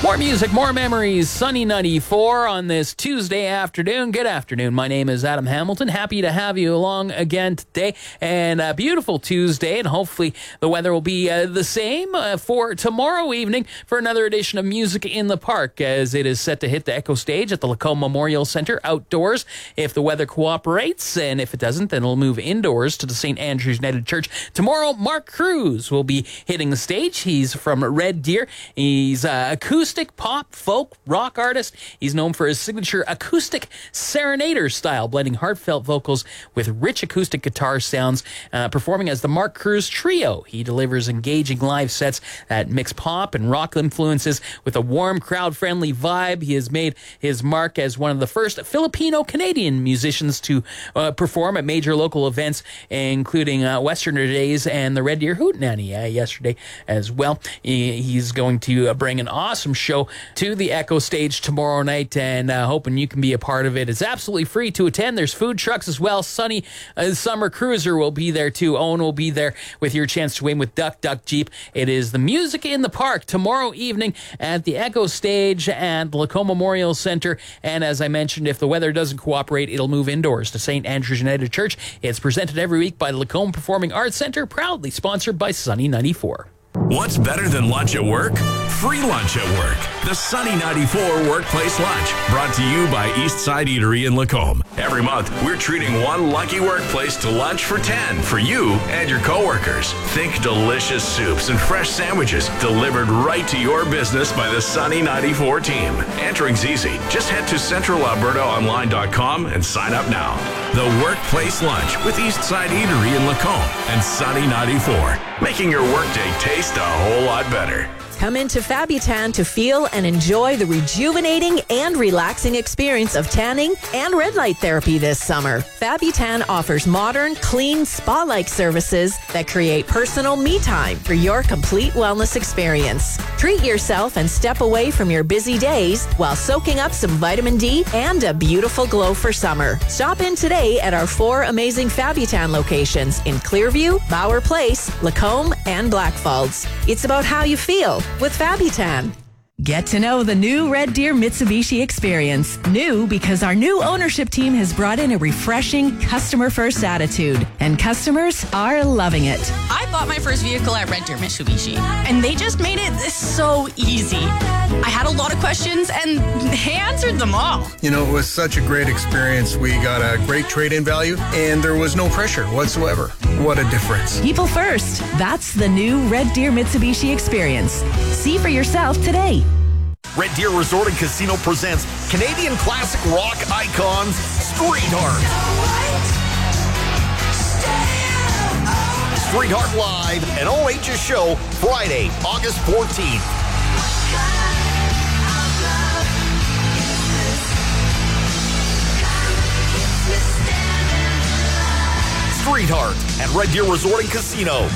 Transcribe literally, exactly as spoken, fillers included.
More music, more memories. Sunny ninety-four on this Tuesday afternoon. Good afternoon. My name is Adam Hamilton. Happy to have you along again today. And a beautiful Tuesday. And hopefully the weather will be uh, the same uh, for tomorrow evening for another edition of Music in the Park, as it is set to hit the Echo Stage at the Lacombe Memorial Centre outdoors if the weather cooperates. And if it doesn't, then it'll move indoors to the Saint Andrew's United Church. Tomorrow, Mark Cruz will be hitting the stage. He's from Red Deer. He's uh, acoustic pop, folk, rock artist. He's known for his signature acoustic serenader style, blending heartfelt vocals with rich acoustic guitar sounds, uh, performing as the Mark Cruz Trio. He delivers engaging live sets that mix pop and rock influences with a warm, crowd-friendly vibe. He has made his mark as one of the first Filipino-Canadian musicians to uh, perform at major local events, including uh, Westerner Days and the Red Deer Hootenanny uh, yesterday as well. He, he's going to uh, bring an awesome show to the Echo Stage tomorrow night, and uh, hoping you can be a part of it. It's absolutely free to attend. There's food trucks as well. Sunny uh, Summer Cruiser will be there too. Owen will be there with your chance to win with Duck Duck Jeep. It is the Music in the Park tomorrow evening at the Echo Stage at the Lacombe Memorial Centre. And as I mentioned, if the weather doesn't cooperate, it'll move indoors to Saint Andrew's United Church. It's presented every week by the Lacombe Performing Arts Centre, proudly sponsored by Sunny ninety-four. What's better than lunch at work? Free lunch at work. The Sunny ninety-four Workplace Lunch, brought to you by Eastside Eatery in Lacombe. Every month, we're treating one lucky workplace to lunch for ten for you and your coworkers. Think delicious soups and fresh sandwiches delivered right to your business by the Sunny ninety-four team. Entering's easy. Just head to central alberta online dot com and sign up now. The Workplace Lunch with Eastside Eatery in Lacombe and Sunny ninety-four, making your workday taste a whole lot better. Come into Fabutan to feel and enjoy the rejuvenating and relaxing experience of tanning and red light therapy this summer. Fabutan offers modern, clean, spa-like services that create personal me time for your complete wellness experience. Treat yourself and step away from your busy days while soaking up some vitamin D and a beautiful glow for summer. Stop in today at our four amazing Fabutan locations in Clearview, Bauer Place, Lacombe, and Blackfalds. It's about how you feel with Fabutan. Get to know the new Red Deer Mitsubishi experience. New because our new ownership team has brought in a refreshing customer-first attitude, and customers are loving it. I bought my first vehicle at Red Deer Mitsubishi, and they just made it so easy. I had a lot of questions, and they answered them all. You know, it was such a great experience. We got a great trade-in value, and there was no pressure whatsoever. What a difference. People first. That's the new Red Deer Mitsubishi experience. See for yourself today. Red Deer Resort and Casino presents Canadian classic rock icons Streetheart. Streetheart Live, an O H's show, Friday, August fourteenth. Streetheart at Red Deer Resort and Casino.